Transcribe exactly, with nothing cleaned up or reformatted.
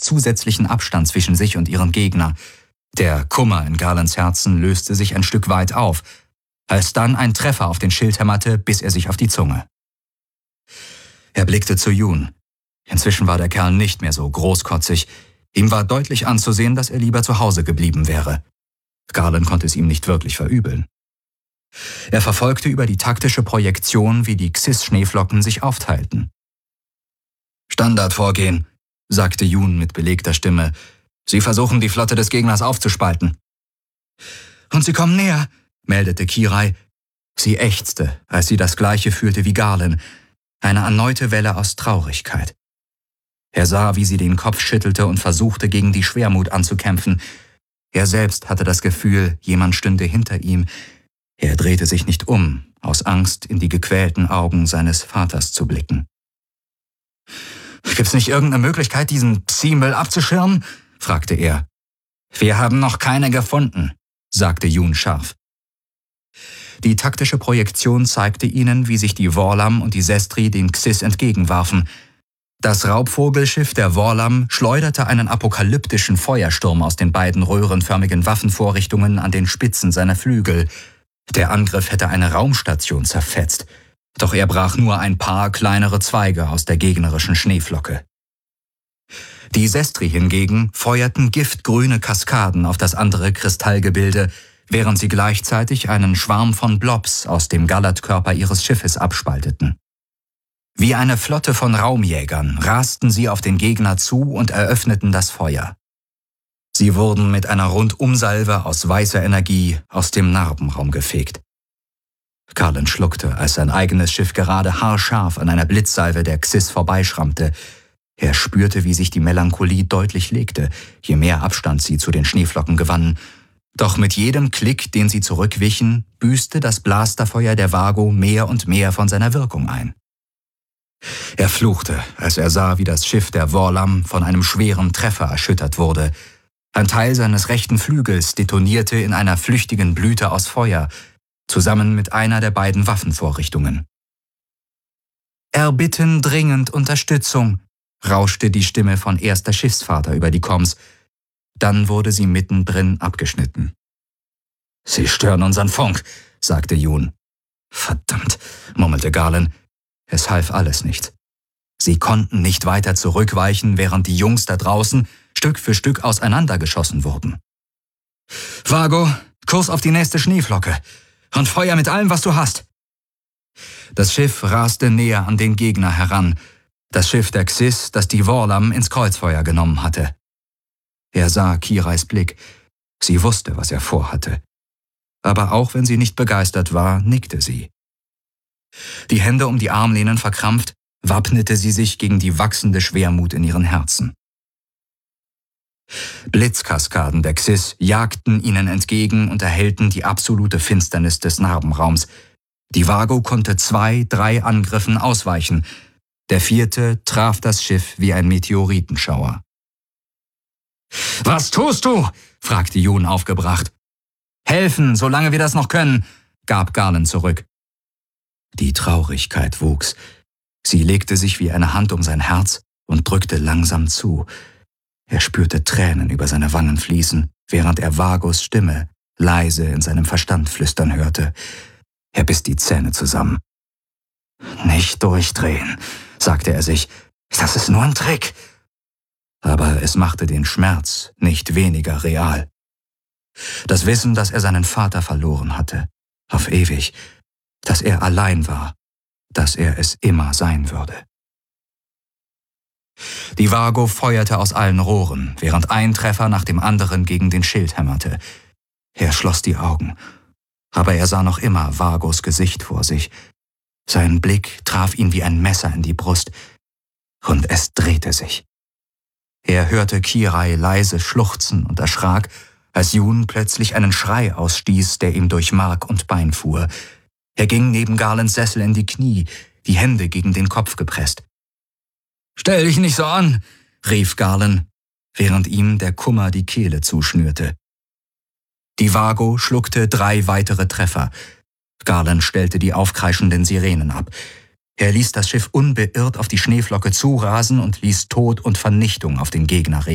zusätzlichen Abstand zwischen sich und ihrem Gegner. Der Kummer in Garlands Herzen löste sich ein Stück weit auf, als dann ein Treffer auf den Schild hämmerte, biss er sich auf die Zunge. Er blickte zu Jun. Inzwischen war der Kerl nicht mehr so großkotzig. Ihm war deutlich anzusehen, dass er lieber zu Hause geblieben wäre. Garland konnte es ihm nicht wirklich verübeln. Er verfolgte über die taktische Projektion, wie die Xys-Schneeflocken sich aufteilten. »Standardvorgehen«, sagte Jun mit belegter Stimme. »Sie versuchen, die Flotte des Gegners aufzuspalten.« »Und sie kommen näher«, meldete Kirai. Sie ächzte, als sie das Gleiche fühlte wie Garland. Eine erneute Welle aus Traurigkeit. Er sah, wie sie den Kopf schüttelte und versuchte, gegen die Schwermut anzukämpfen. Er selbst hatte das Gefühl, jemand stünde hinter ihm. Er drehte sich nicht um, aus Angst, in die gequälten Augen seines Vaters zu blicken. »Gibt's nicht irgendeine Möglichkeit, diesen Psi-Müll abzuschirmen?« fragte er. »Wir haben noch keine gefunden«, sagte Jun scharf. Die taktische Projektion zeigte ihnen, wie sich die Vorlam und die Sestri den Xys entgegenwarfen. Das Raubvogelschiff der Vorlam schleuderte einen apokalyptischen Feuersturm aus den beiden röhrenförmigen Waffenvorrichtungen an den Spitzen seiner Flügel. Der Angriff hätte eine Raumstation zerfetzt, doch er brach nur ein paar kleinere Zweige aus der gegnerischen Schneeflocke. Die Sestri hingegen feuerten giftgrüne Kaskaden auf das andere Kristallgebilde, während sie gleichzeitig einen Schwarm von Blobs aus dem Gallertkörper ihres Schiffes abspalteten. Wie eine Flotte von Raumjägern rasten sie auf den Gegner zu und eröffneten das Feuer. Sie wurden mit einer Rundumsalve aus weißer Energie aus dem Narbenraum gefegt. Garland schluckte, als sein eigenes Schiff gerade haarscharf an einer Blitzsalve der Xys vorbeischrammte. Er spürte, wie sich die Melancholie deutlich legte, je mehr Abstand sie zu den Schneeflocken gewannen. Doch mit jedem Klick, den sie zurückwichen, büßte das Blasterfeuer der Vago mehr und mehr von seiner Wirkung ein. Er fluchte, als er sah, wie das Schiff der Vorlam von einem schweren Treffer erschüttert wurde. Ein Teil seines rechten Flügels detonierte in einer flüchtigen Blüte aus Feuer, zusammen mit einer der beiden Waffenvorrichtungen. »Erbitten dringend Unterstützung«, rauschte die Stimme von erster Schiffsvater über die Comms. Dann wurde sie mittendrin abgeschnitten. »Sie stören unseren Funk«, sagte Jun. »Verdammt«, murmelte Garland. Es half alles nichts. Sie konnten nicht weiter zurückweichen, während die Jungs da draußen Stück für Stück auseinandergeschossen wurden. »Vago, Kurs auf die nächste Schneeflocke und Feuer mit allem, was du hast!« Das Schiff raste näher an den Gegner heran, das Schiff der Xys, das die Vorlam ins Kreuzfeuer genommen hatte. Er sah Kirais Blick. Sie wusste, was er vorhatte. Aber auch wenn sie nicht begeistert war, nickte sie. Die Hände um die Armlehnen verkrampft, wappnete sie sich gegen die wachsende Schwermut in ihren Herzen. Blitzkaskaden der Xys jagten ihnen entgegen und erhellten die absolute Finsternis des Narbenraums. Die Vago konnte zwei, drei Angriffen ausweichen. Der vierte traf das Schiff wie ein Meteoritenschauer. »Was tust du?« fragte Jun aufgebracht. »Helfen, solange wir das noch können«, gab Garland zurück. Die Traurigkeit wuchs. Sie legte sich wie eine Hand um sein Herz und drückte langsam zu. Er spürte Tränen über seine Wangen fließen, während er Vagos Stimme leise in seinem Verstand flüstern hörte. Er biss die Zähne zusammen. »Nicht durchdrehen«, sagte er sich. »Das ist nur ein Trick.« Aber es machte den Schmerz nicht weniger real. Das Wissen, dass er seinen Vater verloren hatte, auf ewig, dass er allein war, dass er es immer sein würde. Die Vago feuerte aus allen Rohren, während ein Treffer nach dem anderen gegen den Schild hämmerte. Er schloss die Augen, aber er sah noch immer Vagos Gesicht vor sich. Sein Blick traf ihn wie ein Messer in die Brust, und es drehte sich. Er hörte Kirai leise schluchzen und erschrak, als Jun plötzlich einen Schrei ausstieß, der ihm durch Mark und Bein fuhr. Er ging neben Garlands Sessel in die Knie, die Hände gegen den Kopf gepresst. »Stell dich nicht so an«, rief Garland, während ihm der Kummer die Kehle zuschnürte. Die Vago schluckte drei weitere Treffer. Garland stellte die aufkreischenden Sirenen ab. Er ließ das Schiff unbeirrt auf die Schneeflocke zurasen und ließ Tod und Vernichtung auf den Gegner regnen.